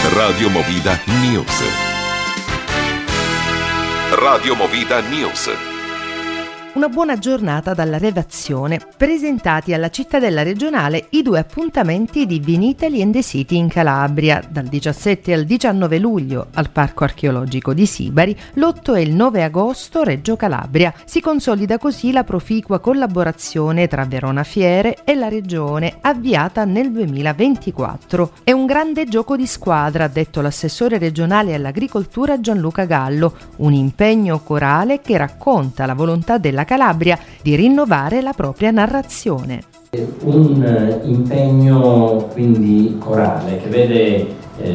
Radio Movida News. Radio Movida News. Una buona giornata dalla redazione. Presentati alla cittadella regionale i 2 appuntamenti di Vinitaly and the City in Calabria, dal 17 al 19 luglio al Parco Archeologico di Sibari, l'8 e il 9 agosto Reggio Calabria. Si consolida così la proficua collaborazione tra Verona Fiere e la regione, avviata nel 2024. È un grande gioco di squadra, ha detto l'assessore regionale all'agricoltura Gianluca Gallo, un impegno corale che racconta la volontà della Calabria di rinnovare la propria narrazione. Un impegno quindi corale che vede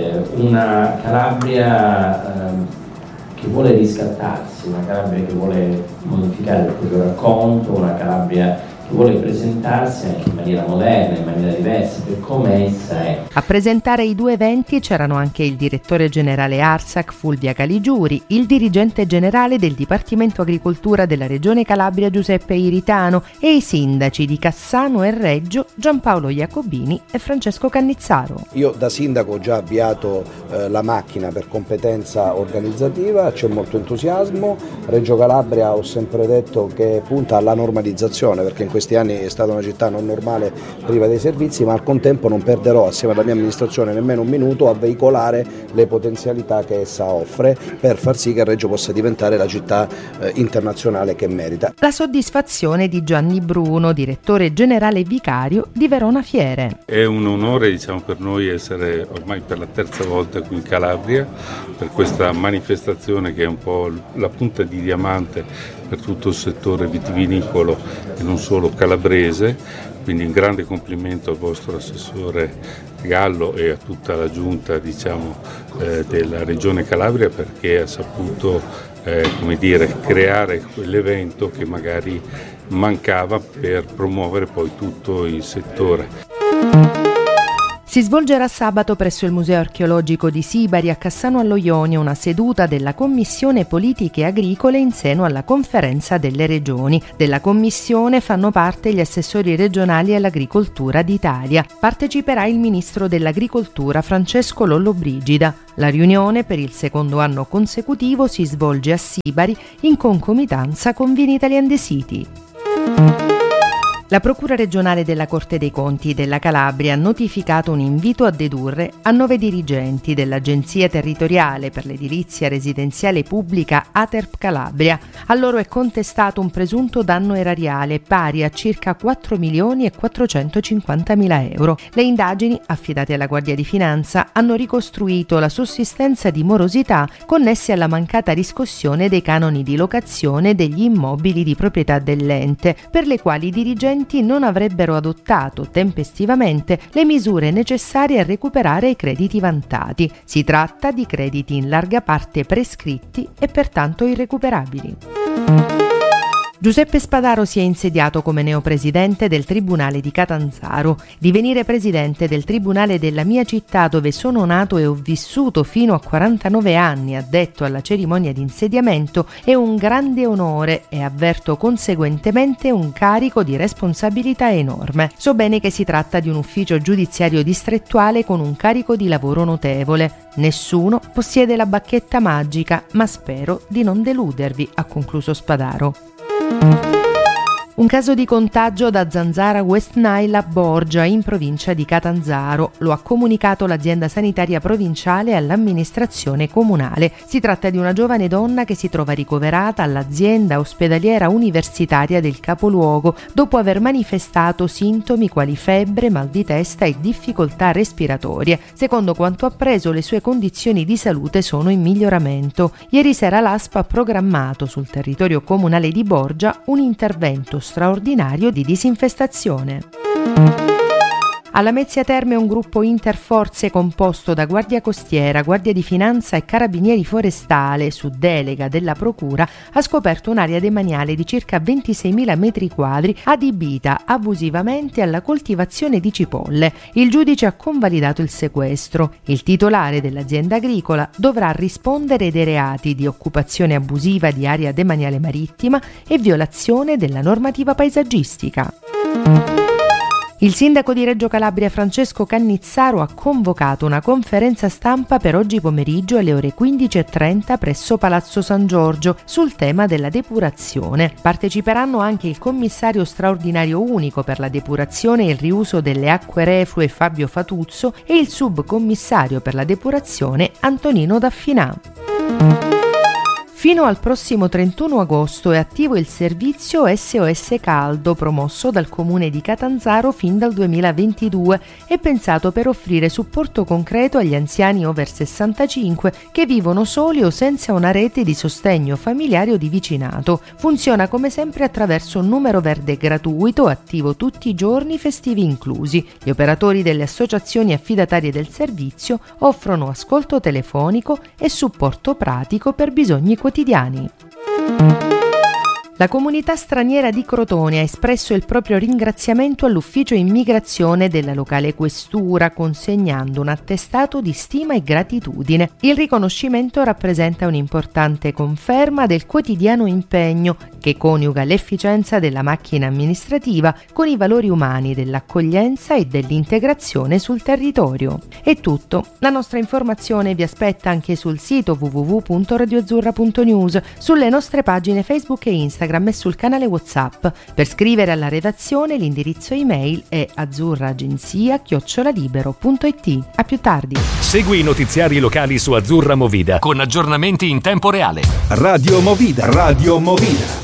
una Calabria che vuole riscattarsi, una Calabria che vuole modificare il proprio racconto, una Calabria che vuole presentarsi anche in maniera moderna, in maniera diversa, per come essa è. A presentare i 2 eventi c'erano anche il direttore generale ARSAC Fulvia Caligiuri, il dirigente generale del Dipartimento Agricoltura della Regione Calabria Giuseppe Iritano e i sindaci di Cassano e Reggio Giampaolo Iacobini e Francesco Cannizzaro. Io da sindaco ho già avviato la macchina per competenza organizzativa, c'è molto entusiasmo. Reggio Calabria ho sempre detto che punta alla normalizzazione, perché in questi anni è stata una città non normale, priva dei servizi, ma al contempo non perderò assieme alla mia amministrazione nemmeno un minuto a veicolare le potenzialità che essa offre per far sì che Reggio possa diventare la città internazionale che merita. La soddisfazione di Gianni Bruno, direttore generale vicario di Verona Fiere. È un onore per noi essere ormai per la 3ª volta qui in Calabria per questa manifestazione che è un po' la punta di diamante per tutto il settore vitivinicolo e non solo calabrese, quindi un grande complimento al vostro assessore Gallo e a tutta la giunta della Regione Calabria, perché ha saputo creare quell'evento che magari mancava per promuovere poi tutto il settore. Si svolgerà sabato presso il Museo Archeologico di Sibari a Cassano allo Ionio una seduta della Commissione Politiche Agricole in seno alla Conferenza delle Regioni. Della Commissione fanno parte gli assessori regionali all'agricoltura d'Italia. Parteciperà il Ministro dell'Agricoltura Francesco Lollobrigida. La riunione per il 2° anno consecutivo si svolge a Sibari in concomitanza con Vinitaly and the City. La Procura regionale della Corte dei Conti della Calabria ha notificato un invito a dedurre a 9 dirigenti dell'Agenzia Territoriale per l'Edilizia Residenziale Pubblica Aterp Calabria. A loro è contestato un presunto danno erariale pari a circa 4.450.000 euro. Le indagini, affidate alla Guardia di Finanza, hanno ricostruito la sussistenza di morosità connesse alla mancata riscossione dei canoni di locazione degli immobili di proprietà dell'ente, per le quali i dirigenti non avrebbero adottato tempestivamente le misure necessarie a recuperare i crediti vantati. Si tratta di crediti in larga parte prescritti e pertanto irrecuperabili. Giuseppe Spadaro si è insediato come neopresidente del Tribunale di Catanzaro. Divenire presidente del Tribunale della mia città, dove sono nato e ho vissuto fino a 49 anni, ha detto alla cerimonia di insediamento, è un grande onore e avverto conseguentemente un carico di responsabilità enorme. So bene che si tratta di un ufficio giudiziario distrettuale con un carico di lavoro notevole. Nessuno possiede la bacchetta magica, ma spero di non deludervi, ha concluso Spadaro. Un caso di contagio da zanzara West Nile a Borgia, in provincia di Catanzaro. Lo ha comunicato l'azienda sanitaria provinciale all'amministrazione comunale. Si tratta di una giovane donna che si trova ricoverata all'azienda ospedaliera universitaria del capoluogo dopo aver manifestato sintomi quali febbre, mal di testa e difficoltà respiratorie. Secondo quanto appreso, le sue condizioni di salute sono in miglioramento. Ieri sera l'ASP ha programmato sul territorio comunale di Borgia un intervento straordinario di disinfestazione. A Lamezia Terme un gruppo interforze composto da Guardia Costiera, Guardia di Finanza e Carabinieri Forestale, su delega della Procura, ha scoperto un'area demaniale di circa 26.000 metri quadri adibita abusivamente alla coltivazione di cipolle. Il giudice ha convalidato il sequestro. Il titolare dell'azienda agricola dovrà rispondere dei reati di occupazione abusiva di area demaniale marittima e violazione della normativa paesaggistica. Il sindaco di Reggio Calabria Francesco Cannizzaro ha convocato una conferenza stampa per oggi pomeriggio alle ore 15:30 presso Palazzo San Giorgio sul tema della depurazione. Parteciperanno anche il commissario straordinario unico per la depurazione e il riuso delle acque reflue Fabio Fatuzzo e il subcommissario per la depurazione Antonino Daffinà. Fino al prossimo 31 agosto è attivo il servizio SOS Caldo promosso dal Comune di Catanzaro fin dal 2022 e pensato per offrire supporto concreto agli anziani over 65 che vivono soli o senza una rete di sostegno familiare o di vicinato. Funziona come sempre attraverso un numero verde gratuito attivo tutti i giorni, festivi inclusi. Gli operatori delle associazioni affidatarie del servizio offrono ascolto telefonico e supporto pratico per bisogni quotidiani. La comunità straniera di Crotone ha espresso il proprio ringraziamento all'ufficio immigrazione della locale questura, consegnando un attestato di stima e gratitudine. Il riconoscimento rappresenta un'importante conferma del quotidiano impegno che coniuga l'efficienza della macchina amministrativa con i valori umani dell'accoglienza e dell'integrazione sul territorio. È tutto. La nostra informazione vi aspetta anche sul sito www.radioazzurra.news, sulle nostre pagine Facebook e Instagram e sul canale WhatsApp. Per scrivere alla redazione l'indirizzo email è azzurraagenzia@libero.it. A più tardi. Segui i notiziari locali su Azzurra Movida con aggiornamenti in tempo reale. Radio Movida.